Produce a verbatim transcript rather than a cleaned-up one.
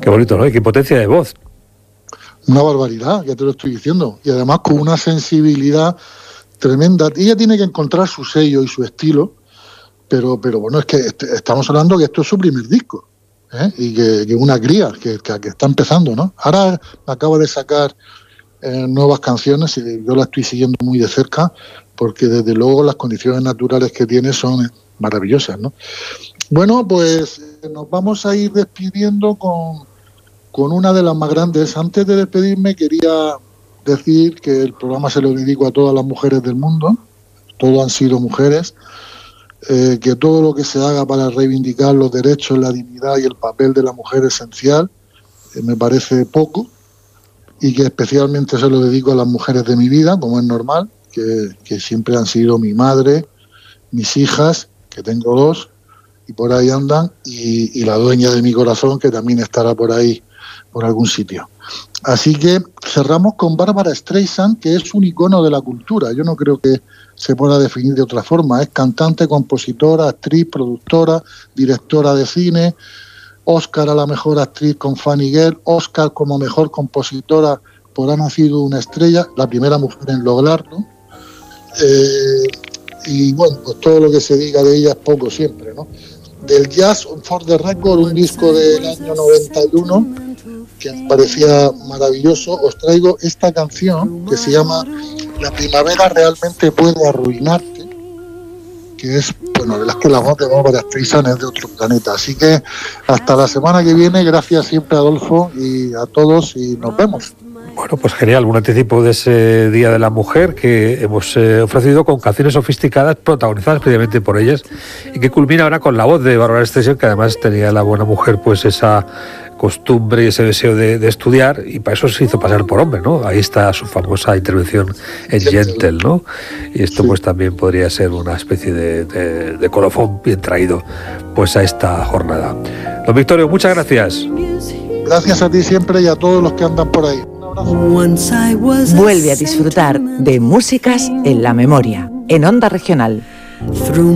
Qué bonito, ¿no? Y qué potencia de voz. Una barbaridad, ya te lo estoy diciendo. Y además con una sensibilidad tremenda. Ella tiene que encontrar su sello y su estilo, pero, pero bueno, es que est- estamos hablando que esto es su primer disco, ¿eh? Y que, que una cría, que, que, que está empezando, ¿no? Ahora acaba de sacar eh, nuevas canciones y yo la estoy siguiendo muy de cerca, porque desde luego las condiciones naturales que tiene son maravillosas, ¿no? Bueno, pues eh, nos vamos a ir despidiendo con, con una de las más grandes. Antes de despedirme quería decir que el programa se lo dedico a todas las mujeres del mundo, todas han sido mujeres, eh, que todo lo que se haga para reivindicar los derechos, la dignidad y el papel de la mujer esencial, eh, me parece poco, y que especialmente se lo dedico a las mujeres de mi vida, como es normal, que, que siempre han sido mi madre, mis hijas, que tengo dos, y por ahí andan, y, y la dueña de mi corazón, que también estará por ahí, por algún sitio. Así que cerramos con Bárbara Streisand, que es un icono de la cultura. Yo no creo que se pueda definir de otra forma. Es cantante, compositora, actriz, productora, directora de cine, Oscar a la mejor actriz con Funny Girl, Oscar como mejor compositora por Ha nacido una estrella, la primera mujer en lograrlo. Eh, y bueno, pues todo lo que se diga de ella es poco siempre, ¿no? Del Jazz for the Record, un disco del año noventa y uno que me parecía maravilloso, os traigo esta canción que se llama La primavera realmente puede arruinarte, que es, bueno, de las que la voz de Bárbara Streisand es de otro planeta. Así que hasta la semana que viene, gracias siempre a Adolfo y a todos, y nos vemos. Bueno, pues genial, un anticipo de ese Día de la Mujer que hemos eh, ofrecido con canciones sofisticadas protagonizadas previamente por ellas y que culmina ahora con la voz de Bárbara Streisand, que además tenía la buena mujer pues esa costumbre y ese deseo de, de estudiar, y para eso se hizo pasar por hombre, ¿no? Ahí está su famosa intervención en Gentle, ¿no? Y esto Sí. pues también podría ser una especie de, de, de colofón bien traído pues a esta jornada. Don Victorio, muchas gracias. Gracias a ti siempre y a todos los que andan por ahí. Un abrazo. Vuelve a disfrutar de Músicas en la Memoria, en Onda Regional.